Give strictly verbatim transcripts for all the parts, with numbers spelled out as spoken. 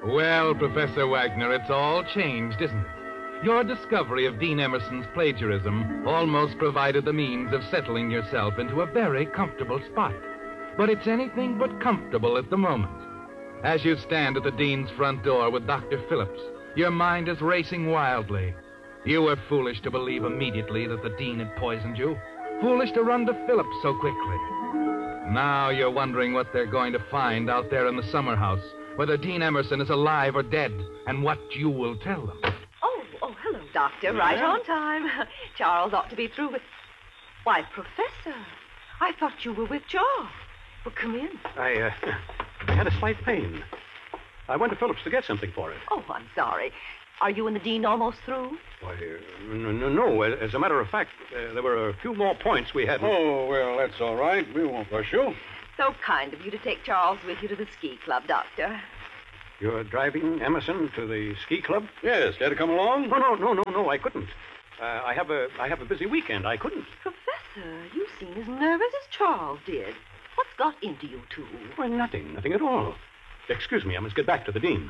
Well, Professor Wagner, it's all changed, isn't it? Your discovery of Dean Emerson's plagiarism almost provided the means of settling yourself into a very comfortable spot. But it's anything but comfortable at the moment. As you stand at the Dean's front door with Doctor Phillips, your mind is racing wildly. You were foolish to believe immediately that the Dean had poisoned you. Foolish to run to Phillips so quickly. Now you're wondering what they're going to find out there in the summer house, whether Dean Emerson is alive or dead, and what you will tell them. Oh, oh, hello, Doctor. Yeah. Right on time. Charles ought to be through with... Why, Professor, I thought you were with Charles. Well, come in. I, uh, I had a slight pain. I went to Phillips to get something for it. Oh, I'm sorry. Are you and the Dean almost through? Why, uh, no, no, no. As a matter of fact, uh, there were a few more points we hadn't... Oh, well, that's all right. We won't rush you. So kind of you to take Charles with you to the ski club, Doctor. You're driving Emerson to the ski club? Yes. Care to come along? No, no, no, no, no, I couldn't. Uh, I have a I have a busy weekend. I couldn't. Professor, you seem as nervous as Charles did. What's got into you two? Well, nothing. Nothing at all. Excuse me, I must get back to the Dean.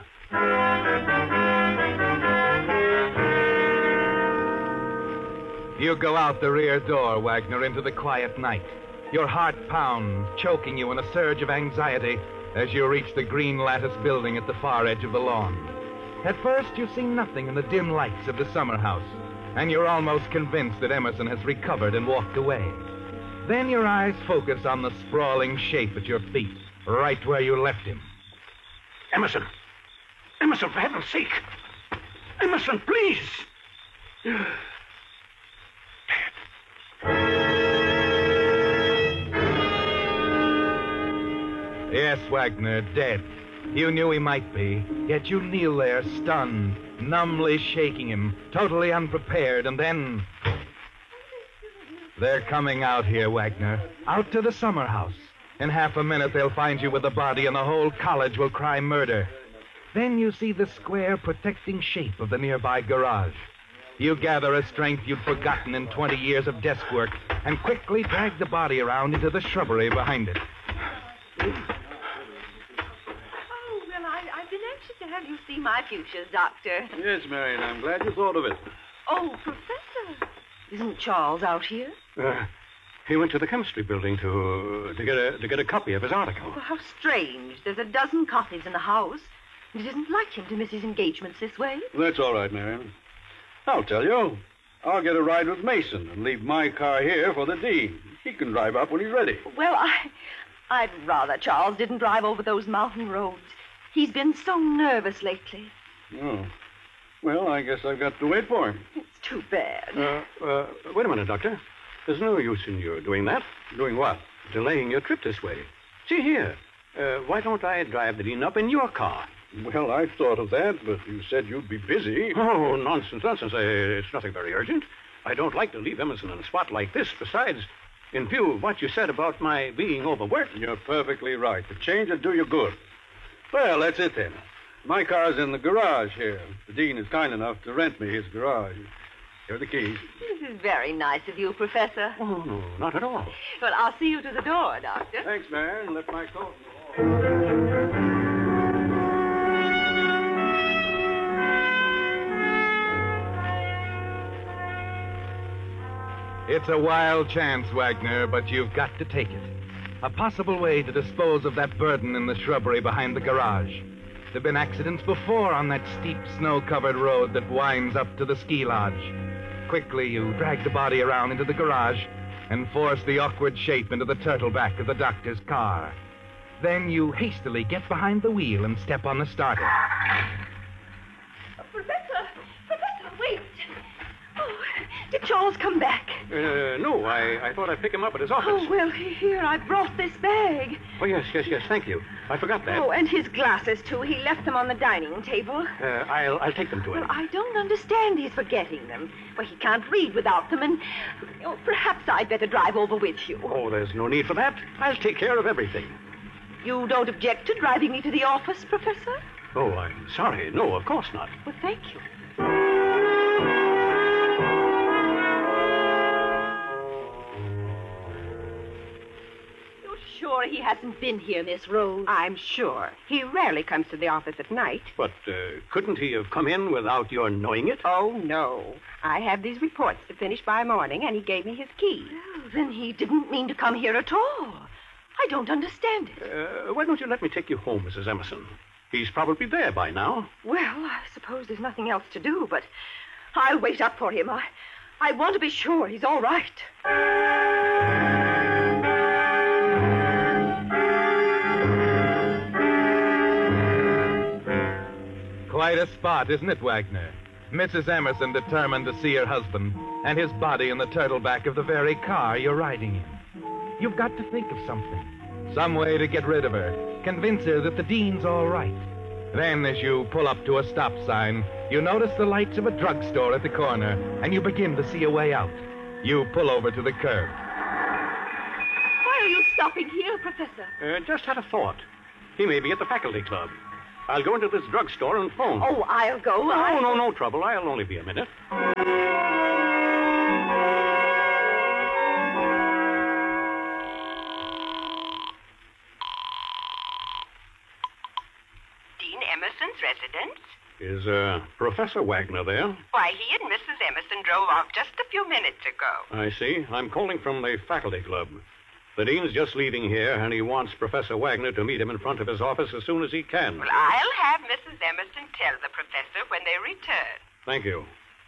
You go out the rear door, Wagner, into the quiet night. Your heart pounds, choking you in a surge of anxiety as you reach the green lattice building at the far edge of the lawn. At first, you see nothing in the dim lights of the summer house, and you're almost convinced that Emerson has recovered and walked away. Then your eyes focus on the sprawling shape at your feet, right where you left him. Emerson! Emerson, for heaven's sake! Emerson, please! Yes, Wagner, dead. You knew he might be, yet you kneel there, stunned, numbly shaking him, totally unprepared, and then... They're coming out here, Wagner, out to the summer house. In half a minute, they'll find you with the body, and the whole college will cry murder. Then you see the square, protecting shape of the nearby garage. You gather a strength you'd forgotten in twenty years of desk work, and quickly drag the body around into the shrubbery behind it. Oh, well, I, I've been anxious to have you see my fuchsias, Doctor. Yes, Marion, I'm glad you thought of it. Oh, Professor, isn't Charles out here? Uh, he went to the chemistry building to to get a to get a copy of his article. Oh, how strange. There's a dozen copies in the house. It isn't like him to miss his engagements this way. That's all right, Marion. I'll tell you. I'll get a ride with Mason and leave my car here for the Dean. He can drive up when he's ready. Well, I... I'd rather Charles didn't drive over those mountain roads. He's been so nervous lately. Oh. Well, I guess I've got to wait for him. It's too bad. Uh, uh, wait a minute, Doctor. There's no use in your doing that. Doing what? Delaying your trip this way. See here. Uh, why don't I drive the Dean up in your car? Well, I thought of that, but you said you'd be busy. Oh, nonsense, nonsense. Uh, it's nothing very urgent. I don't like to leave Emerson in a spot like this. Besides, in view of what you said about my being overworked... You're perfectly right. The change will do you good. Well, that's it then. My car's in the garage here. The Dean is kind enough to rent me his garage. Here are the keys. This is very nice of you, Professor. Oh, no, not at all. Well, I'll see you to the door, Doctor. Thanks, Marion. Left my coat. It's a wild chance, Wagner, but you've got to take it. A possible way to dispose of that burden in the shrubbery behind the garage. There have been accidents before on that steep, snow-covered road that winds up to the ski lodge. Quickly, you drag the body around into the garage and force the awkward shape into the turtle back of the doctor's car. Then you hastily get behind the wheel and step on the starter. Professor! Professor, wait! Oh, did Charles come back? Uh, no, I, I thought I'd pick him up at his office. Oh, well, here, I brought this bag. Oh, yes, yes, yes, thank you. I forgot that. Oh, and his glasses, too. He left them on the dining table. Uh, I'll, I'll take them to him. Well, I don't understand his forgetting them. Well, he can't read without them, and oh, perhaps I'd better drive over with you. Oh, there's no need for that. I'll take care of everything. You don't object to driving me to the office, Professor? Oh, I'm sorry. No, of course not. Well, thank you. You're sure sure he hasn't been here, Miss Rose? I'm sure. He rarely comes to the office at night. But uh, couldn't he have come in without your knowing it? Oh, no. I have these reports to finish by morning, and he gave me his key. Well, then he didn't mean to come here at all. I don't understand it. Uh, why don't you let me take you home, Missus Emerson? He's probably there by now. Well, I suppose there's nothing else to do, but I'll wait up for him. I, I want to be sure he's all right. Quite a spot, isn't it, Wagner? Missus Emerson determined to see her husband and his body in the turtleback of the very car you're riding in. You've got to think of something. Some way to get rid of her. Convince her that the Dean's all right. Then, as you pull up to a stop sign, you notice the lights of a drugstore at the corner, and you begin to see a way out. You pull over to the curb. Why are you stopping here, Professor? Uh, just had a thought. He may be at the faculty club. I'll go into this drugstore and phone. Oh, I'll go. No, I'll... no, no trouble. I'll only be a minute. Dean Emerson's residence? Is uh, Professor Wagner there? Why, he and Missus Emerson drove off just a few minutes ago. I see. I'm calling from the faculty club. The dean's just leaving here, and he wants Professor Wagner to meet him in front of his office as soon as he can. Well, I'll have Missus Emerson tell the professor when they return. Thank you.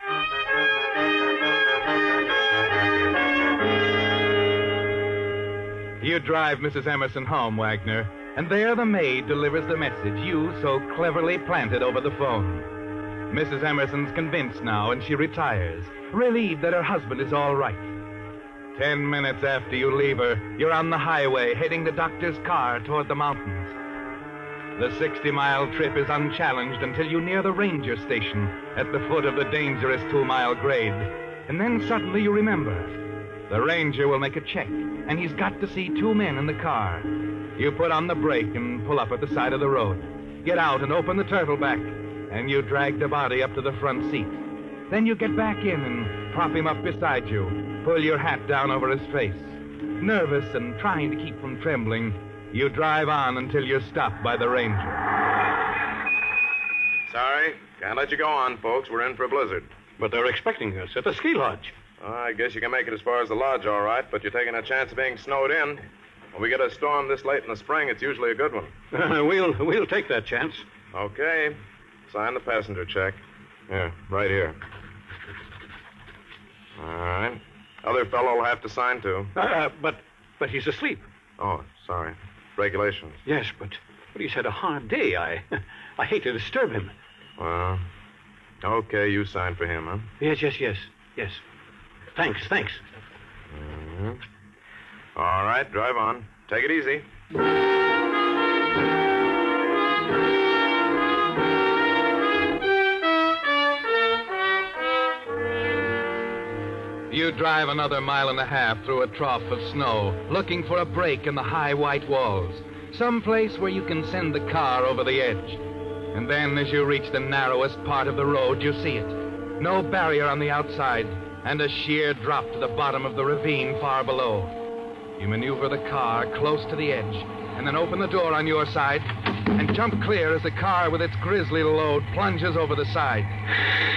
You drive Missus Emerson home, Wagner, and there the maid delivers the message you so cleverly planted over the phone. Missus Emerson's convinced now, and she retires, relieved that her husband is all right. Ten minutes after you leave her, you're on the highway heading the doctor's car toward the mountains. The sixty-mile trip is unchallenged until you near the ranger station at the foot of the dangerous two-mile grade. And then suddenly you remember. The ranger will make a check, and he's got to see two men in the car. You put on the brake and pull up at the side of the road. Get out and open the turtleback, and you drag the body up to the front seat. Then you get back in and prop him up beside you. Pull your hat down over his face. Nervous and trying to keep from trembling, you drive on until you're stopped by the ranger. Sorry, can't let you go on, folks. We're in for a blizzard. But they're expecting us at the ski lodge. Uh, I guess you can make it as far as the lodge, all right, but you're taking a chance of being snowed in. When we get a storm this late in the spring, it's usually a good one. Uh, we'll we'll take that chance. Okay. Sign the passenger check. Here, right here. All right. Other fellow will have to sign, too. Uh, but but he's asleep. Oh, sorry. Regulations. Yes, but, but he's had a hard day. I I hate to disturb him. Well, okay, you sign for him, huh? Yes, yes, yes, yes. Thanks, thanks. Mm-hmm. All right, drive on. Take it easy. You drive another mile and a half through a trough of snow, looking for a break in the high white walls, some place where you can send the car over the edge. And then, as you reach the narrowest part of the road, you see it. No barrier on the outside, and a sheer drop to the bottom of the ravine far below. You maneuver the car close to the edge, and then open the door on your side and jump clear as the car with its grisly load plunges over the side.